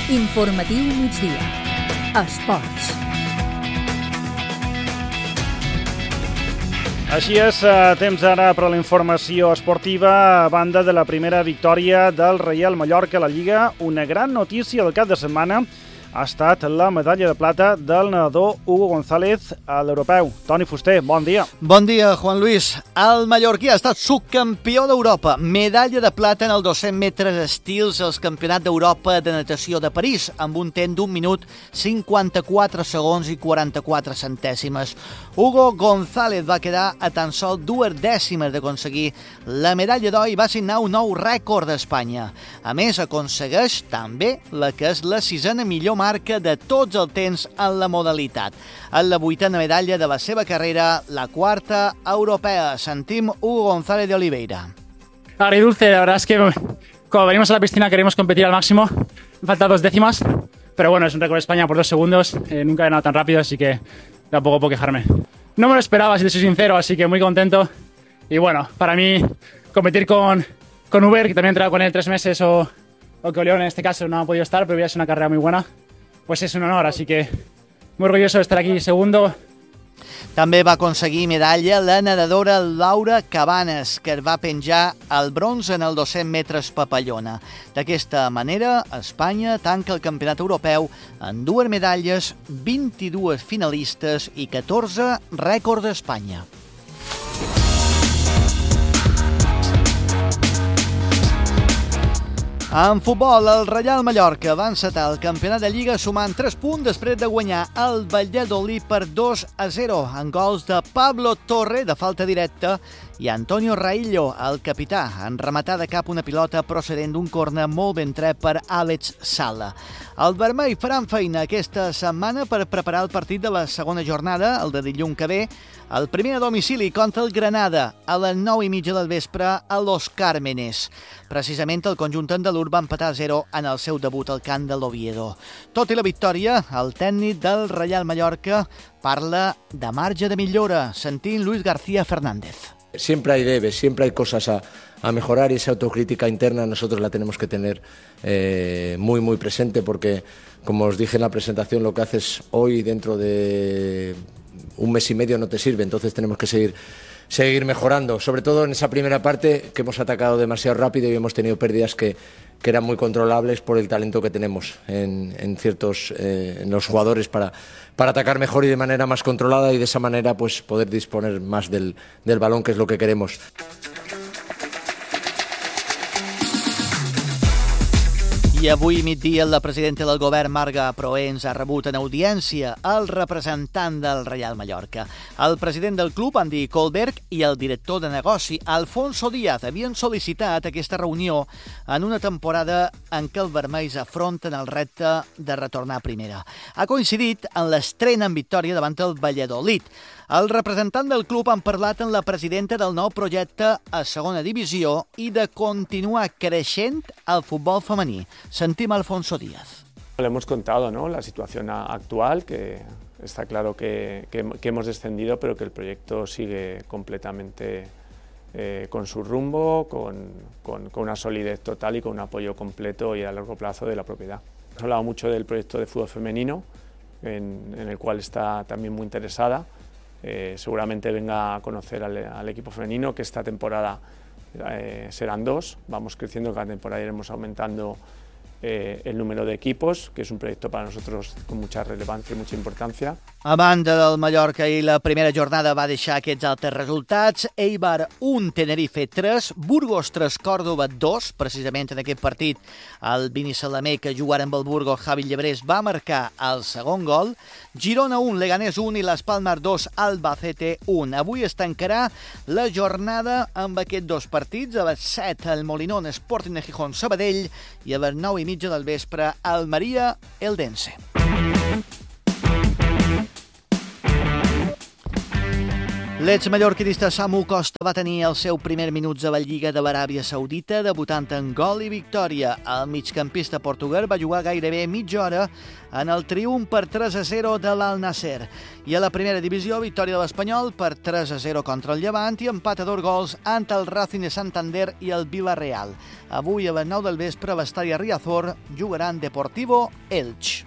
Informatiu migdia. Esports. Així és, temps ara per a la informació esportiva. A banda de la primera victòria del Reial Mallorca a la Lliga, una gran notícia del cap de setmana ha estat la medalla de plata del nedador Hugo González a l'Europeu. Toni Fuster, bon dia. Bon dia, Juan Luis. El mallorquí ha estat subcampió d'Europa. Medalla de plata en el 200 metres estils als Campionats d'Europa de natació de París, amb un temps d'1 minut 54 segons i 44 centèsimes. Hugo González va quedar a tan sol 2 dècimes d'aconseguir la medalla d'or i va signar un nou rècord d'Espanya. A més, aconsegueix també la que és la 6a millor marca de tots els temps en la modalitat. En la 8a medalla de la seva carrera, la 4a europea. Sentim Hugo González de Oliveira. Agridulce, la verdad es que cuando venimos a la piscina queremos competir al máximo. Me faltan 2 décimas, pero bueno, es un récord de España por 2 segundos. Nunca he ganado tan rápido, así que tampoco puedo quejarme. No me lo esperaba, si te soy sincero, así que muy contento. Y bueno, para mí, competir con Uber, que también he entrenado con él 3 meses, o que Oleón en este caso no ha podido estar, pero ya es una carrera muy buena, pues es un honor, así que muy orgulloso de estar aquí segundo. També va aconseguir medalla la nedadora Laura Cabanes, que es va penjar el bronze en el 200 metres papallona. D'aquesta manera, Espanya tanca el campionat europeu amb 2 medalles, 22 finalistes i 14 rècords d'Espanya. En futbol, el Reial Mallorca va encetar el campionat de Lliga sumant 3 punts després de guanyar el Valladolid per 2-0 en gols de Pablo Torre de falta directa i Antonio Raillo, el capità, en rematar de cap una pilota procedent d'un córner molt ben tret per Àlex Sala. Els vermells faran feina aquesta setmana per preparar el partit de la segona jornada, el de dilluns que ve, el primer a domicili contra el Granada a les 9:30 del vespre a Los Cármenes. Precisament el conjunt andalús va empatar a 0 en el seu debut al camp de l'Oviedo. Tot i la victòria, el tècnic del Reial Mallorca parla de marge de millora, sentint Luis García Fernández. Siempre hay debes, siempre hay cosas a mejorar y esa autocrítica interna nosotros la tenemos que tener muy presente porque, como os dije en la presentación, lo que haces hoy dentro de 1 mes y medio no te sirve, entonces tenemos que seguir mejorando, sobre todo en esa primera parte que hemos atacado demasiado rápido y hemos tenido pérdidas que eran muy controlables por el talento que tenemos en los jugadores para atacar mejor y de manera más controlada y de esa manera pues poder disponer más del balón, que es lo que queremos. I avui migdia la presidenta del govern, Marga Proens, ha rebut en audiència el representant del Reial Mallorca. El president del club, Andy Kohlberg, i el director de negoci, Alfonso Díaz, havien sol·licitat aquesta reunió en una temporada en què els vermells afronten el repte de retornar a primera. Ha coincidit en l'estrena en victòria davant el Valladolid. El representant del club han parlat amb la presidenta del nou projecte a segona divisió i de continuar creixent el futbol femení. Sentim Alfonso Díaz. Le hemos contado, ¿no?, la situación actual, que está claro que hemos descendido, pero que el proyecto sigue completamente con su rumbo, con una solidez total y con un apoyo completo y a largo plazo de la propiedad. Hemos hablado mucho del proyecto de fútbol femenino, en el cual está también muy interesada. Seguramente venga a conocer al equipo femenino, que esta temporada serán 2, vamos creciendo, cada temporada iremos aumentando el número de equipos, que és un projecte per a nosaltres con mucha relevancia i mucha importancia. A banda del Mallorca, i la primera jornada va deixar aquests altres resultats: Eibar 1, Tenerife 3, Burgos 3, Còrdova 2, precisament en aquest partit el Vini Salamé, que jugara amb el Burgos, Javi Llebrés, va marcar el segon gol, Girona 1, Leganés 1 i Las Palmas 2, Albacete 1. Avui es tancarà la jornada amb aquests 2 partits, a les 7 el Molinón Sporting de Gijón Sabadell i a les 9:30 del vespre Almeria Eldense. L'exmallorquinista Samu Costa va tenir els seus primers minuts a la Lliga de l'Aràbia Saudita, debutant en gol i victòria. El migcampista portuguès va jugar gairebé mitja hora en el triomf per 3-0 de l'Al-Nasser. I a la primera divisió, victòria de l'Espanyol per 3-0 contra el Llevant i empat a 2 gols ante el Racing de Santander i el Villarreal. Avui a les 9 del vespre a l'estadi Riazor jugaran Deportivo Elche.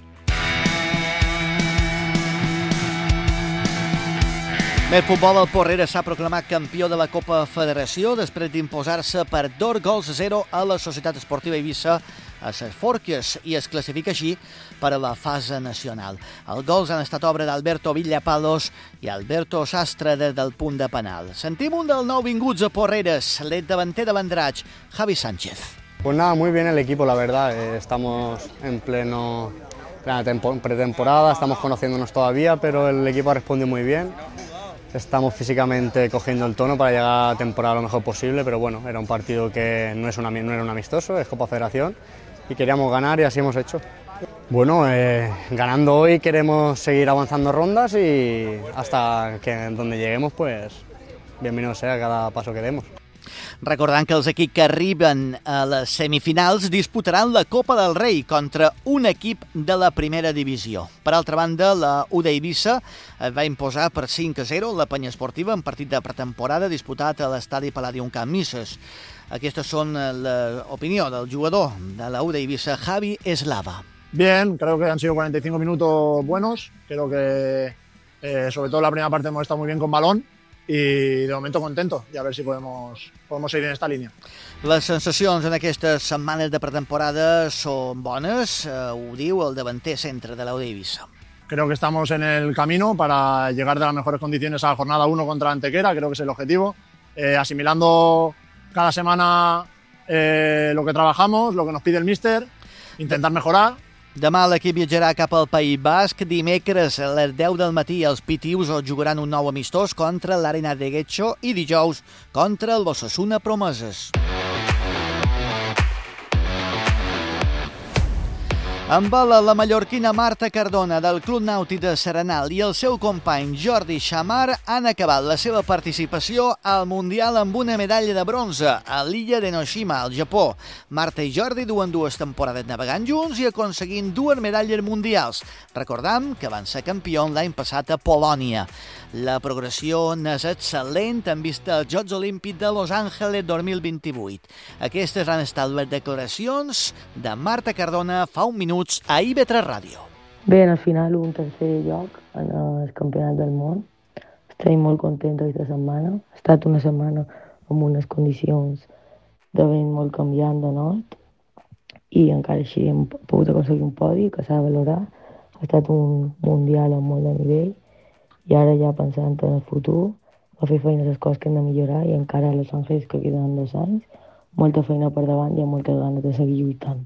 Més futbol, el Porrera s'ha proclamat campió de la Copa Federació després d'imposar-se per 2-0 a la Societat Esportiva Eivissa a les Forques i es classifica així per a la fase nacional. Els gols han estat obra d'Alberto Villapalos i Alberto Sastre des del punt de penal. Sentim un dels nouvinguts a Porreres, el davanter de l'Andratx, Javi Sánchez. Pues nada, muy bien el equipo, la verdad. Estamos en plena pretemporada, estamos conociéndonos todavía, pero el equipo ha respondido muy bien. Estamos físicamente cogiendo el tono para llegar a temporada lo mejor posible, pero bueno, era un partido que no era un amistoso, es Copa Federación y queríamos ganar y así hemos hecho. Bueno, ganando hoy queremos seguir avanzando rondas y hasta que donde lleguemos, pues bienvenido sea cada paso que demos. Recordant que els equips que arriben a les semifinals disputaran la Copa del Rei contra un equip de la primera divisió. Per altra banda, la U d'Eivissa va imposar per 5-0 la Penya Esportiva en partit de pretemporada disputat a l'estadi Palladium Camp Misses. Aquestes són l'opinió del jugador de la U d'Eivissa, Javi Eslava. Bien, creo que han sido 45 minutos buenos. Creo que sobre todo la primera parte hemos estado muy bien con balón. I de moment contento i a veure si podemos seguir en esta línia. Les sensacions en aquestes setmanes de pretemporada són bones, ho diu el davanter centre de la U d'Eivissa. Creo que estamos en el camino para llegar de las mejores condiciones a la jornada 1 contra Antequera, creo que es el objetivo, asimilando cada semana lo que trabajamos, lo que nos pide el míster, intentar mejorar. Demà l'equip viatjarà cap al País Basc. Dimecres a les 10 del matí els pitius jugaran un nou amistós contra l'Arena de Guetxo i dijous contra el Osasuna Promeses. En bola, la mallorquina Marta Cardona del Club Nàutic de Serenal i el seu company Jordi Xamar han acabat la seva participació al Mundial amb una medalla de bronze a l'illa d'Enoshima, al Japó. Marta i Jordi duen 2 temporades navegant junts i aconseguint 2 medalles mundials. Recordam que van ser campions l'any passat a Polònia. La progressió n'és excel·lent en vista als Jocs Olímpics de Los Angeles 2028. Aquestes han estat les declaracions de Marta Cardona fa un minut a IB3 Ràdio. Bé, al final un tercer lloc en el Campionat del Món. Estic molt content aquesta setmana. Ha estat una setmana amb unes condicions de vent molt canviant de nord i encara així hem pogut aconseguir un podi que s'ha de valorar. Ha estat un mundial amb molt de nivell i ara ja pensant en el futur, a fer feina les coses que hem de millorar i encara a Los Angeles que queden 2 anys, molta feina per davant i amb moltes ganes de seguir lluitant.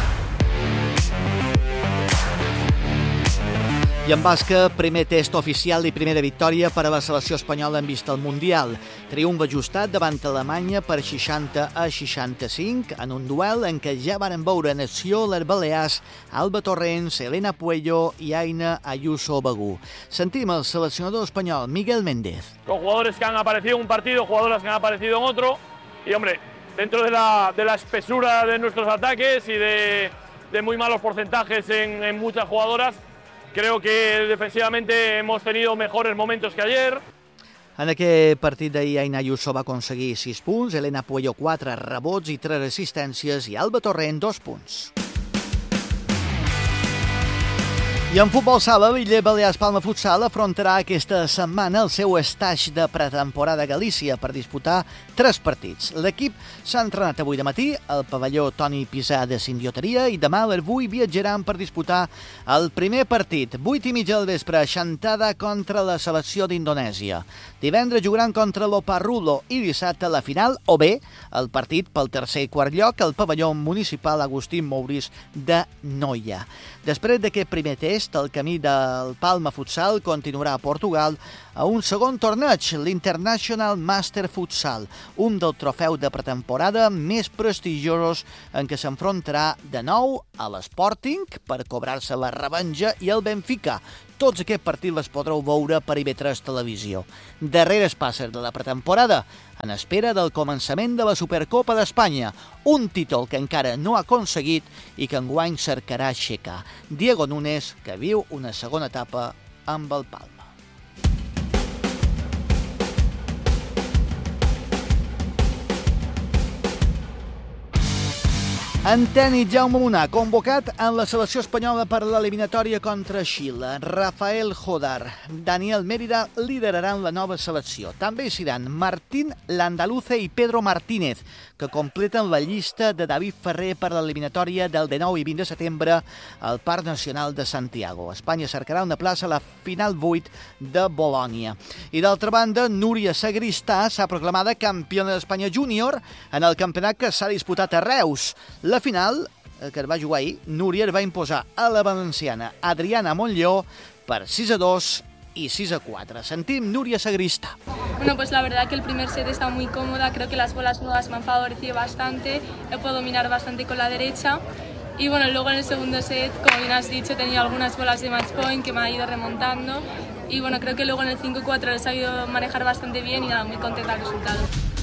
I en bàsquet, primer test oficial i primera victòria per a la selecció espanyola en vista al Mundial. Triomf ajustat davant Alemanya per 60-65 en un duel en què ja van veure en acció les Balears, Alba Torrents, Elena Puello i Aina Ayuso Bagú. Sentim el seleccionador espanyol Miguel Méndez. Con jugadores que han aparecido en un partido, jugadoras que han aparecido en otro y, hombre, dentro de la espesura de nuestros ataques y de muy malos porcentajes en muchas jugadoras, creo que defensivamente hemos tenido mejores momentos que ayer. En aquest partit d'ahir, Aina Ayuso va aconseguir 6 punts, Elena Puello 4 rebots i 3 assistències i Alba Torrent 2 punts. I en futbol sala, l'Illa Balears Palma Futsal afrontarà aquesta setmana el seu estatge de pretemporada a Galícia per disputar 3 partits. L'equip s'ha entrenat avui de matí al pavelló Toni Pisà de Sindioteria i demà a les 8 viatjaran per disputar el primer partit, 8:30 del vespre, a Chantada contra la selecció d'Indonèsia. Divendres jugaran contra l'Oparrulo i dissabte la final, o bé el partit pel tercer i quart lloc al pavelló municipal Agustín Mouris de Noia. Després d'aquest primer test, est, el camí del Palma Futsal continuarà a Portugal a un segon torneig, l'International Master Futsal, un del trofeu de pretemporada més prestigiosos en què s'enfrontarà de nou a l'Sporting per cobrar-se la revenja i el Benfica. Tots aquests partits les podreu veure per IB3 Televisió. Darreres passes de la pretemporada, en espera del començament de la Supercopa d'Espanya, un títol que encara no ha aconseguit i que enguany cercarà aixecar. Diego Núñez, que viu una segona etapa amb el Palma. En tenis, Jaume Munar, convocat en la selecció espanyola per l'eliminatòria contra Xile. Rafael Jodar, Daniel Mérida lideraran la nova selecció. També hi seran Martín Landaluce i Pedro Martínez, que completen la llista de David Ferrer per l'eliminatòria del 19 i 20 de setembre al Parc Nacional de Santiago. Espanya cercarà una plaça a la final 8 de Bolònia. I d'altra banda, Núria Sagristà s'ha proclamada campiona d'Espanya júnior en el campionat que s'ha disputat a Reus. La final, que es va jugar ahir, Núria es va imposar a la valenciana Adriana Montlló per 6-2 y 6-4. Sentim Núria Sagristà. Bueno, pues la verdad que el primer set está muy cómoda, creo que las bolas nuevas me han favorecido bastante, he podido dominar bastante con la derecha y bueno, luego en el segundo set, como bien has dicho, he tenido algunas bolas de match point que me ha ido remontando y bueno, creo que luego en el 5-4 les he sabido manejar bastante bien y nada, muy contenta del resultado.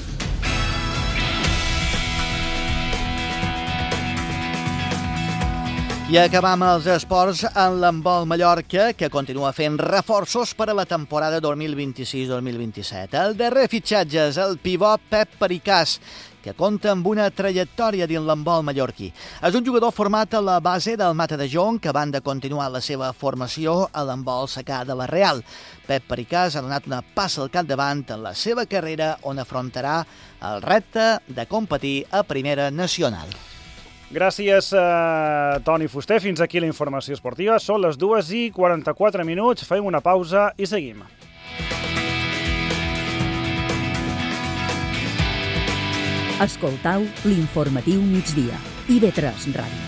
I acabam els esports en l'handbol Mallorca, que continua fent reforços per a la temporada 2026-2027. El darrer fitxatge és el pivot Pep Pericàs, que compta amb una trajectòria dins l'handbol mallorquí. És un jugador format a la base del Mata de Jon, que van de continuar la seva formació a l'handbol secà de la Real. Pep Pericàs ha donat una passa al capdavant en la seva carrera, on afrontarà el repte de competir a Primera Nacional. Gràcies, Toni Fuster. Fins aquí la informació esportiva. Són les 2:44. Fem una pausa i seguim. Escoltau l'informatiu migdia. IB3 Ràdio.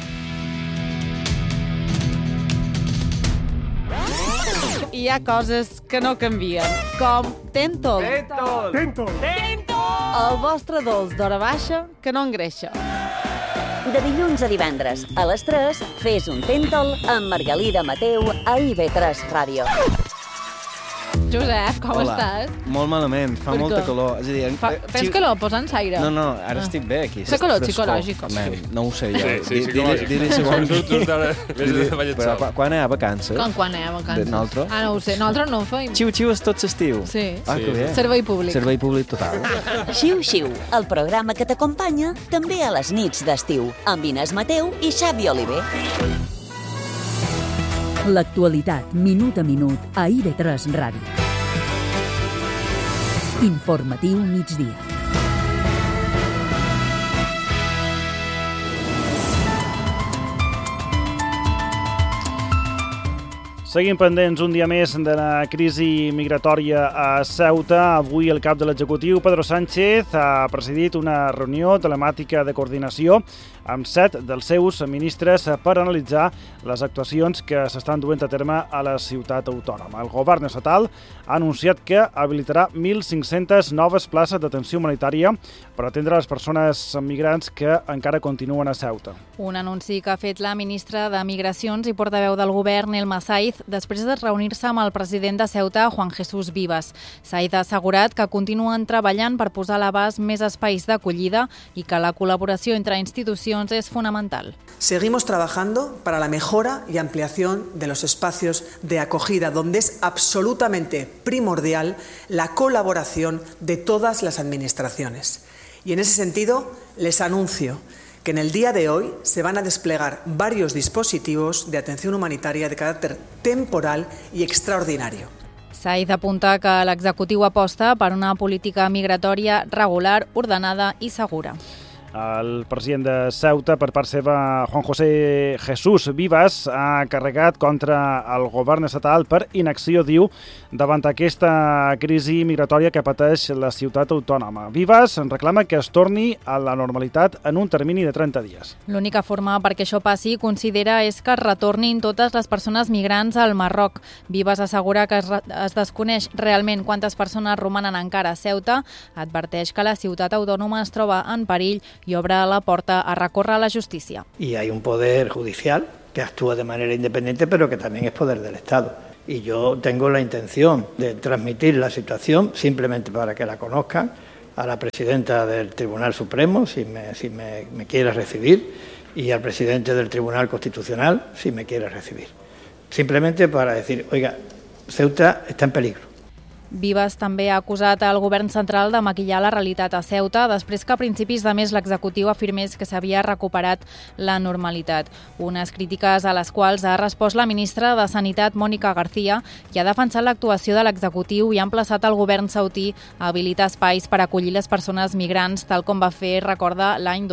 Hi ha coses que no canvien, com Tentol. Tentol. El vostre dolç d'hora baixa que no engreixa. De dilluns a divendres, a les 3, fes un Tentol amb Margalida Mateu a IB3 Ràdio. Josep, com estàs? Molt malament, fa molta calor. És a dir, tens calor? Posa'ns aire. No, ara estic bé aquí. Fa calor psicològic. No ho sé jo. Sí, psicològic. Però quan hi ha vacances? Com quan hi ha vacances? Nosaltres? Ah, no ho sé. Nosaltres no ho feim. Xiu-xiu és tot l'estiu. Sí. Ah, que bé. Servei públic. Servei públic total. Xiu-xiu, el programa que t'acompanya també a les nits d'estiu, amb Inés Mateu i Xavi Oliver. L'actualitat, minut a minut, a IB3 Ràdio. Informatiu migdia. Seguim pendents un dia més de la crisi migratòria a Ceuta. Avui el cap de l'executiu, Pedro Sánchez, ha presidit una reunió telemàtica de coordinació amb 7 dels seus ministres per analitzar les actuacions que s'estan duent a terme a la ciutat autònoma. El govern estatal ha anunciat que habilitarà 1.500 noves places d'atenció humanitària per atendre les persones migrants que encara continuen a Ceuta. Un anunci que ha fet la ministra de Migracions i portaveu del govern, Elma Saiz, després de reunir-se amb el president de Ceuta, Juan Jesús Vivas. Saiz ha assegurat que continuen treballant per posar a l'abast més espais d'acollida i que la col·laboració entre institucions es fundamental. Seguimos trabajando para la mejora y ampliación de los espacios de acogida, donde es absolutamente primordial la colaboración de todas las administraciones. Y en ese sentido, les anuncio que en el día de hoy se van a desplegar varios dispositivos de atención humanitaria de carácter temporal y extraordinario. Saiz apunta que l'executiu aposta per una política migratòria regular, ordenada i segura. El president de Ceuta, per part seva, Juan José Jesús Vivas, ha carregat contra el govern estatal per inacció, diu, davant aquesta crisi migratòria que pateix la ciutat autònoma. Vivas reclama que es torni a la normalitat en un termini de 30 dies. L'única forma perquè això passi, considera, és que retornin totes les persones migrants al Marroc. Vivas assegura que es desconeix realment quantes persones romanen encara a Ceuta, adverteix que la ciutat autònoma es troba en perill y obre la puerta a recórrer a la justicia. Y hay un poder judicial que actúa de manera independiente, pero que también es poder del Estado. Y yo tengo la intención de transmitir la situación, simplemente para que la conozcan, a la presidenta del Tribunal Supremo, si me quiere recibir, y al presidente del Tribunal Constitucional, si me quiere recibir. Simplemente para decir, oiga, Ceuta está en peligro. Vivas també ha acusat al govern central de maquillar la realitat a Ceuta després que a principis de mes l'executiu afirmés que s'havia recuperat la normalitat. Unes crítiques a les quals ha respost la ministra de Sanitat, Mónica García, que ha defensat l'actuació de l'executiu i ha emplaçat el govern sautí a habilitar espais per acollir les persones migrants, tal com va fer, recorda, l'any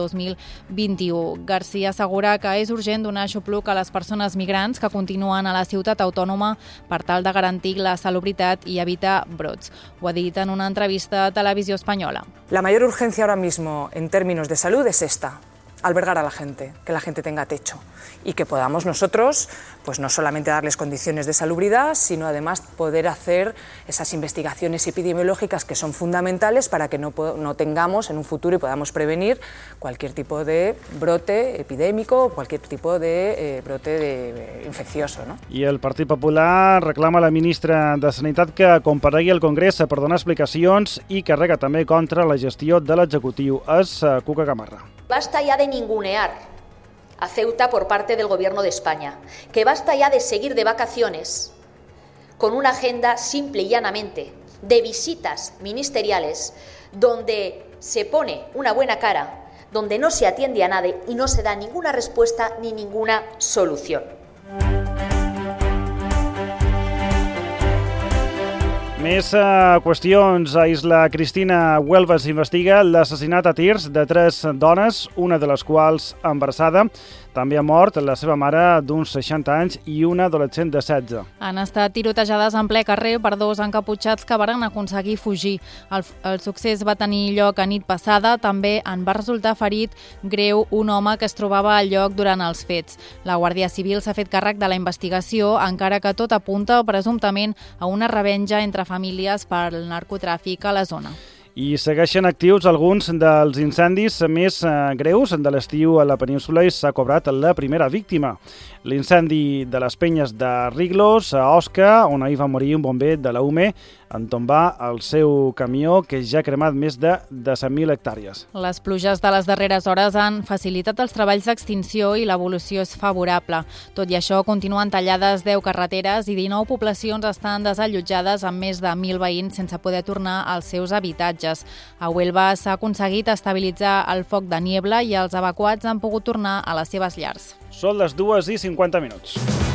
2021. García assegura que és urgent donar aixopluc a les persones migrants que continuen a la ciutat autònoma per tal de garantir la salubritat i evitar brots. Ho ha dit en una entrevista a Televisió Espanyola. La mayor urgencia ahora mismo en términos de salud es esta: albergar a la gente, que la gente tenga techo y que podamos nosotros, pues no solamente darles condiciones de salubridad, sino además poder hacer esas investigaciones epidemiológicas que son fundamentales para que no tengamos en un futuro y podamos prevenir cualquier tipo de brote epidémico, cualquier tipo de brote infeccioso, ¿no? I el Partit Popular reclama a la ministra de Sanitat que comparegui al Congrés per donar explicacions i carrega també contra la gestió de l'executiu. És Cuca Gamarra. Basta ya de ningunear a Ceuta por parte del Gobierno de España, que basta ya de seguir de vacaciones con una agenda simple y llanamente de visitas ministeriales donde se pone una buena cara, donde no se atiende a nadie y no se da ninguna respuesta ni ninguna solución. Més qüestions. A Isla Cristina, Huelva, s'investiga l'assassinat a tirs de 3 dones, una de les quals embarassada. També ha mort la seva mare d'uns 60 anys i una adolescent de 16. Han estat tirotejades en ple carrer per 2 encaputxats que varen aconseguir fugir. El succés va tenir lloc a nit passada. També en va resultar ferit greu un home que es trobava al lloc durant els fets. La Guàrdia Civil s'ha fet càrrec de la investigació, encara que tot apunta presumptament a una revenja entre famílies pel narcotràfic a la zona. I segueixen actius alguns dels incendis més greus de l'estiu a la península i s'ha cobrat la primera víctima. L'incendi de les penyes de Riglos, a Osca, on ahir va morir un bomber de la UME en tombar el seu camió, que ja ha cremat més de 17.000 hectàrees. Les pluges de les darreres hores han facilitat els treballs d'extinció i l'evolució és favorable. Tot i això, continuen tallades 10 carreteres i 19 poblacions estan desallotjades amb més de 1.000 veïns sense poder tornar als seus habitatges. A Huelva s'ha aconseguit estabilitzar el foc de niebla i els evacuats han pogut tornar a les seves llars. Són les 2:50.